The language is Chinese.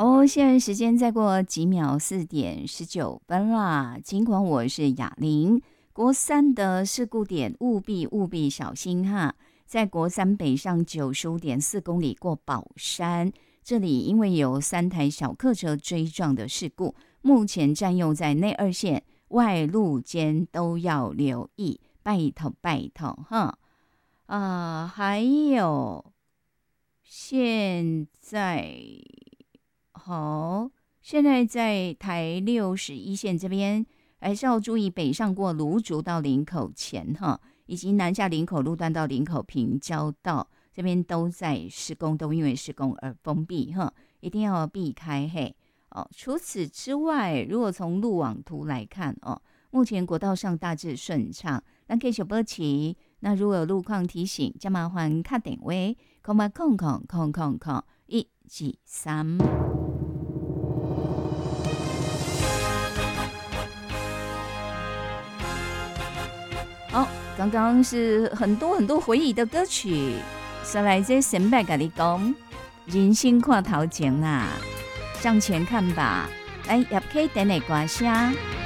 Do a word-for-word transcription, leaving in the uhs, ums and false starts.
哦，现在时间再过几秒，四点十九分啦。尽管我是哑铃，国三的事故点务必务必小心哈。在国三北上九十五点四公里过宝山，这里因为有三台小客车追撞的事故，目前占用在内二线外路间都要留意，拜托拜托哈。啊、还有现在。好，现在在台六十一线这边，还是要注意北上过芦竹到林口前哈，以及南下林口路段到林口平交道这边都在施工，都因为施工而封闭哈，一定要避开嘿。哦，除此之外，如果从路网图来看哦，目前国道上大致顺畅，咱继续保持。那如果有路况提醒，就麻烦卡电话空八空空空空空一二三。好、哦，刚刚是很多很多回忆的歌曲，说来这神拜跟你讲，人生看头前啦，向前看吧。来，也可以等你歌声。